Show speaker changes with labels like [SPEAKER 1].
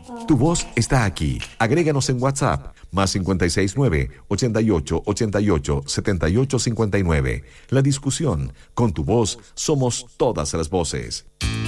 [SPEAKER 1] Tu voz está aquí. Agréganos en WhatsApp. Más 569-8888-7859. La discusión. Con tu voz somos todas las voces.